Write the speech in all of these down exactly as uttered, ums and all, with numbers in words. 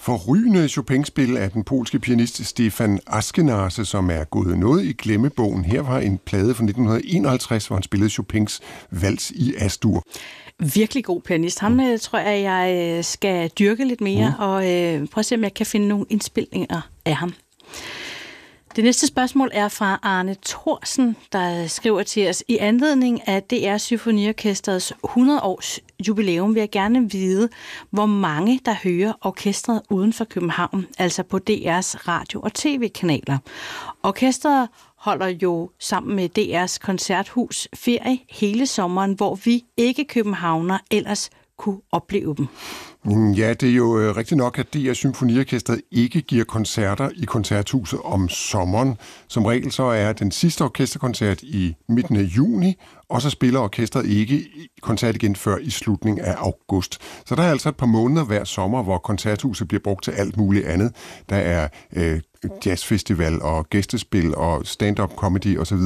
forrygende Chopin-spil af den polske pianist Stefan Askenase, som er gået noget i glemmebogen. Her var en plade fra nitten enoghalvtreds, hvor han spillede Chopins Vals i As-dur. Virkelig god pianist. Ham mm. tror jeg, jeg skal dyrke lidt mere, mm. og øh, prøve at se, om jeg kan finde nogle indspilninger af ham. Det næste spørgsmål er fra Arne Thorsen, der skriver til os: i anledning af D R Symfoniorkestrets hundrede års jubilæum vil jeg gerne vide, hvor mange der hører orkestret uden for København, altså på D R's radio- og tv-kanaler. Orkestret holder jo sammen med D R's koncerthus ferie hele sommeren, hvor vi ikke københavner ellers kunne opleve dem. Ja, det er jo øh, rigtigt nok, at D R Symfoniorkestret ikke giver koncerter i koncerthuset om sommeren. Som regel så er den sidste orkesterkoncert i midten af juni, og så spiller orkestret ikke koncert igen før i slutningen af august. Så der er altså et par måneder hver sommer, hvor koncerthuset bliver brugt til alt muligt andet. Der er øh, jazzfestival og gæstespil og stand-up comedy osv.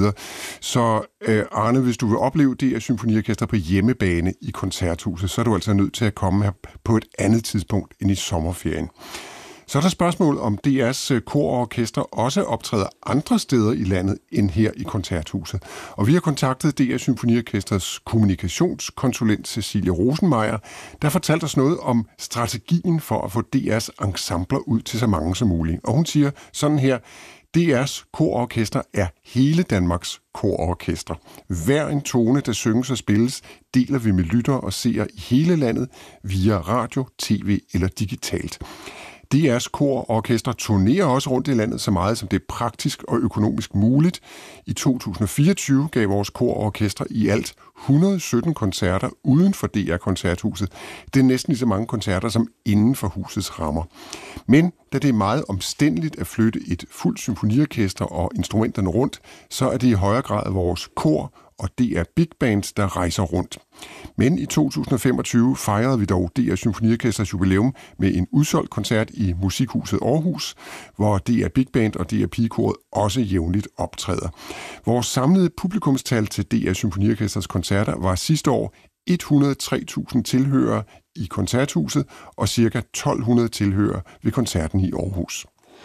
Så øh, Arne, hvis du vil opleve D R Symfoniorkestret på hjemmebane i koncerthuset, så er du altså nødt til at komme her på et andet tidspunkt end i sommerferien. Så er der spørgsmål, om D R's kor og orkester også optræder andre steder i landet end her i koncerthuset. Og vi har kontaktet D R Symfoniorkestrets kommunikationskonsulent Cecilie Rosenmeier, der fortalte os noget om strategien for at få D R's ensembler ud til så mange som muligt. Og hun siger sådan her: D R's kor og orkester er hele Danmarks kor og orkester. Hver en tone, der synges og spilles, deler vi med lyttere og seere i hele landet via radio, tv eller digitalt. D R's kor og orkester turnerer også rundt i landet så meget, som det er praktisk og økonomisk muligt. I to tusind og fireogtyve gav vores kor og orkester i alt et hundrede og sytten koncerter uden for D R-koncerthuset. Det er næsten lige så mange koncerter som inden for husets rammer. Men da det er meget omstændeligt at flytte et fuldt symfoniorkester og instrumenterne rundt, så er det i højere grad vores kor og D R Big Bands, der rejser rundt. Men i to tusind og femogtyve fejrede vi dog D R Symfoniorkestrets jubilæum med en udsolgt koncert i Musikhuset Aarhus, hvor D R Big Band og D R Pigekoret også jævnligt optræder. Vores samlede publikumstal til D R Symfoniorkestrets koncerter var sidste år et hundrede og tre tusind tilhørere i koncerthuset og ca. tolv hundrede tilhørere ved koncerten i Aarhus.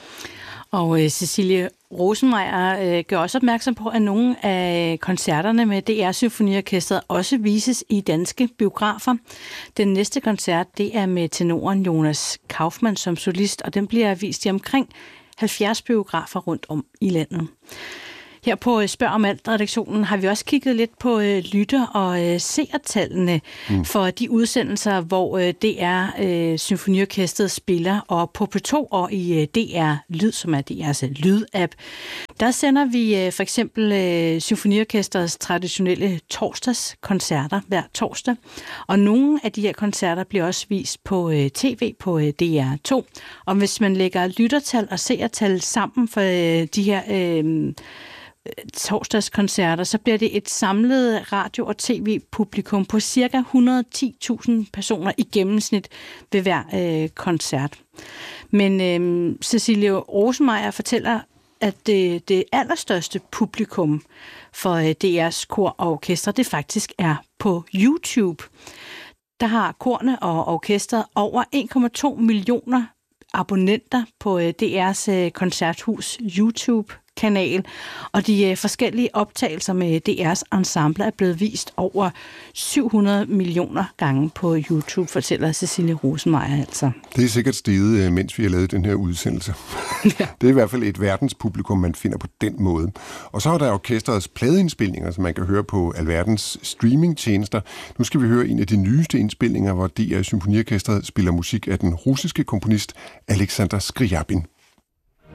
Og øh, Cecilie Rosenmeier øh, gør også opmærksom på, at nogle af koncerterne med D R Symfoniorkestret også vises i danske biografer. Den næste koncert, det er med tenoren Jonas Kaufmann som solist, og den bliver vist i omkring halvfjerds biografer rundt om i landet. Her på Spørg om alt-redaktionen har vi også kigget lidt på øh, lytter- og øh, seertallene mm. for de udsendelser, hvor øh, D R øh, Symfoniorkestret spiller, og på P to og i øh, D R Lyd, som er D R's lydapp. Der sender vi øh, for eksempel øh, Symfoniorkestrets traditionelle torsdagskoncerter hver torsdag, og nogle af de her koncerter bliver også vist på øh, tv på øh, D R to. Og hvis man lægger lyttertal og seertal sammen for øh, de her øh, torsdagskoncerter, så bliver det et samlet radio- og tv-publikum på ca. et hundrede og ti tusind personer i gennemsnit ved hver øh, koncert. Men øh, Cecilie Rosenmeier fortæller, at det, det allerstørste publikum for øh, D R's kor og orkester, det faktisk er på YouTube. Der har korne og orkestret over en komma to millioner abonnenter på øh, D R's øh, koncerthus YouTube kanal, og de øh, forskellige optagelser med D R's ensemble er blevet vist over syv hundrede millioner gange på YouTube, fortæller Cecilie Rosenmeier altså. Det er sikkert steget, mens vi har lavet den her udsendelse. Ja. Det er i hvert fald et verdenspublikum, man finder på den måde. Og så er der orkesterets pladeindspilninger, som man kan høre på alverdens streamingtjenester. Nu skal vi høre en af de nyeste indspilninger, hvor D R Symfoniorkestret spiller musik af den russiske komponist Alexander Skriabin.